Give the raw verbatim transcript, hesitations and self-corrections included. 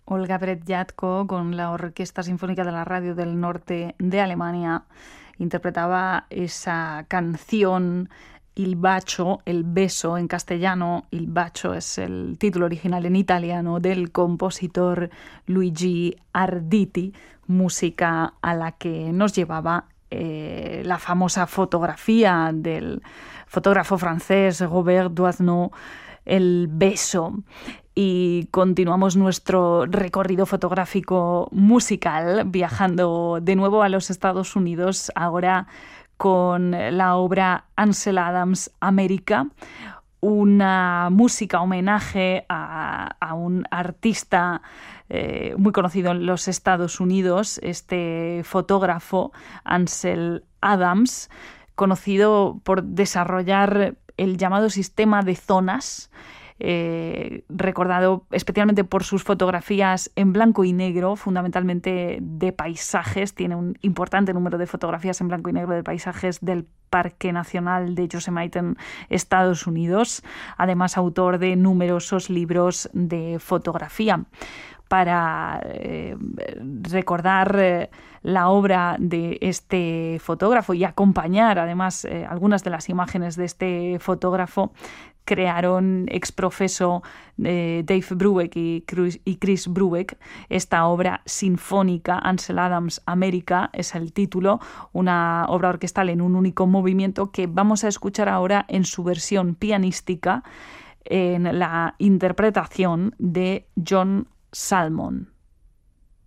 Olga Bretjatko, con la Orquesta Sinfónica de la Radio del Norte de Alemania, interpretaba esa canción Il bacio, el beso en castellano. Il bacio es el título original en italiano del compositor Luigi Arditi, música a la que nos llevaba eh, la famosa fotografía del fotógrafo francés Robert Doisneau, El beso. Y continuamos nuestro recorrido fotográfico musical viajando de nuevo a los Estados Unidos, ahora con la obra Ansel Adams América, una música homenaje a, a un artista eh, muy conocido en los Estados Unidos, este fotógrafo Ansel Adams, conocido por desarrollar el llamado sistema de zonas, Eh, recordado especialmente por sus fotografías en blanco y negro, fundamentalmente de paisajes. Tiene un importante número de fotografías en blanco y negro de paisajes del Parque Nacional de Yosemite en Estados Unidos, además autor de numerosos libros de fotografía. Para eh, recordar eh, la obra de este fotógrafo y acompañar además eh, algunas de las imágenes de este fotógrafo, crearon ex profeso eh, Dave Brubeck y Chris, y Chris Brubeck esta obra sinfónica, Ansel Adams América es el título, una obra orquestal en un único movimiento que vamos a escuchar ahora en su versión pianística, en la interpretación de John Salmon.